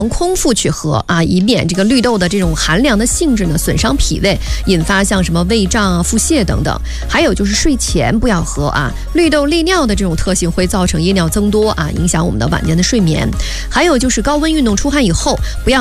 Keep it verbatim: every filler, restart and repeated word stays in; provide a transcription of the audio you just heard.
空腹去喝啊，以免这个绿豆的这种寒凉的性质呢损伤脾胃，引发像什么胃胀啊、腹泻等等。还有就是睡前不要喝啊，绿豆利尿的这种特性会造成夜尿增多啊，影响我们的晚间的睡眠。还有就是高温运动出汗以后，不要